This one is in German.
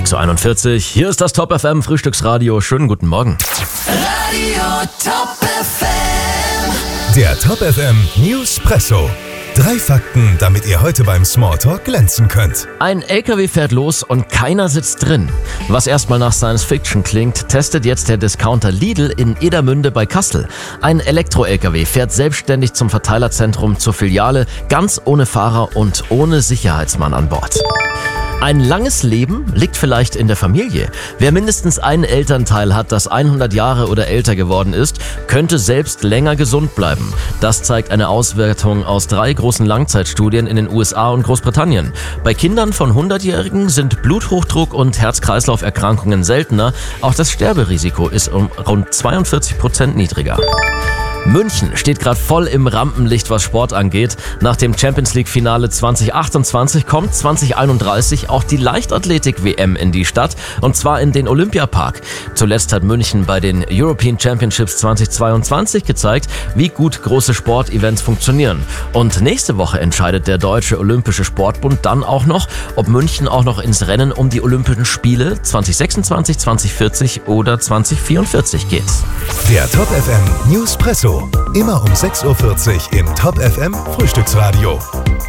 6.41 Uhr, hier ist das Top FM Frühstücksradio. Schönen guten Morgen. Radio Top FM. Der Top FM Newspresso. 3 Fakten, damit ihr heute beim Smalltalk glänzen könnt. Ein LKW fährt los und keiner sitzt drin. Was erstmal nach Science Fiction klingt, testet jetzt der Discounter Lidl in Edermünde bei Kassel. Ein Elektro-LKW fährt selbstständig zum Verteilerzentrum zur Filiale, ganz ohne Fahrer und ohne Sicherheitsmann an Bord. Ein langes Leben liegt vielleicht in der Familie. Wer mindestens einen Elternteil hat, das 100 Jahre oder älter geworden ist, könnte selbst länger gesund bleiben. Das zeigt eine Auswertung aus 3 großen Langzeitstudien in den USA und Großbritannien. Bei Kindern von 100-Jährigen sind Bluthochdruck und Herz-Kreislauf-Erkrankungen seltener. Auch das Sterberisiko ist um rund 42% niedriger. München steht gerade voll im Rampenlicht, was Sport angeht. Nach dem Champions-League-Finale 2028 kommt 2031 auch die Leichtathletik-WM in die Stadt, und zwar in den Olympiapark. Zuletzt hat München bei den European Championships 2022 gezeigt, wie gut große Sportevents funktionieren. Und nächste Woche entscheidet der Deutsche Olympische Sportbund dann auch noch, ob München auch noch ins Rennen um die Olympischen Spiele 2026, 2040 oder 2044 geht. Der Top FM Newspresso. Immer um 6.40 Uhr im Top FM Frühstücksradio.